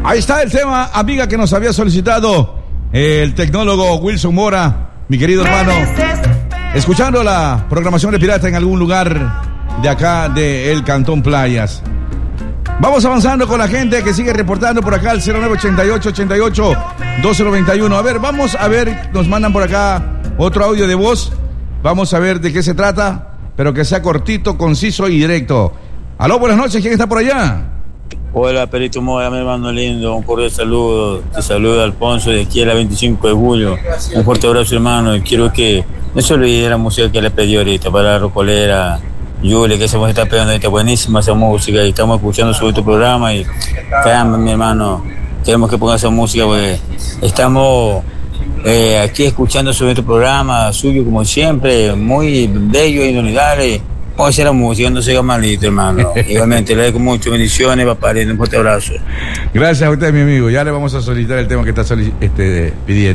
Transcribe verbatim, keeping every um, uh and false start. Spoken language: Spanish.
Ahí está el tema, amiga, que nos había solicitado el tecnólogo Wilson Mora, mi querido hermano. Escuchando la programación de Pirata en algún lugar de acá de el Cantón Playas. Vamos avanzando con la gente que sigue reportando por acá al cero nueve ochenta y ocho, ochenta y ocho, doce noventa y uno. A ver, vamos a ver, nos mandan por acá otro audio de voz. Vamos a ver de qué se trata, pero que sea cortito, conciso y directo. Aló, buenas noches, ¿quién está por allá? Hola, Perito Mora, mi hermano lindo, un cordial saludo. Te saluda Alfonso de aquí a la veinticinco de julio. Un fuerte abrazo, hermano, y quiero que no se olvide la música que le pedí ahorita para la rocolera. Yule, que esa música está pegando ahorita, buenísima esa música, y estamos escuchando sobre tu programa y caramba, mi hermano, queremos que ponga esa música, porque estamos eh, aquí escuchando sobre tu programa, suyo como siempre, muy bello y inolvidable. Vamos a hacer la música, no siga malito, hermano. Igualmente, le doy muchas bendiciones, papá, un fuerte abrazo. Gracias a usted, mi amigo, ya le vamos a solicitar el tema que está solic- este, pidiendo.